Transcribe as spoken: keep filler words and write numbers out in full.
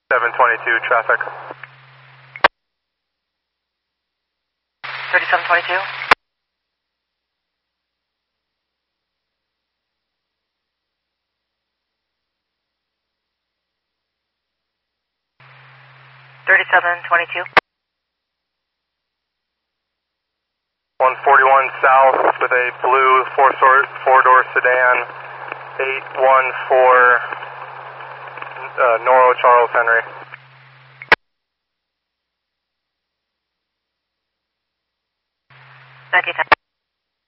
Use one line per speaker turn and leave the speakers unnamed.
seven twenty-two traffic.
thirty-seven twenty-two. thirty-seven twenty-two.
one forty-one south with a blue four four door sedan, eight one four uh, Noro Charles Henry.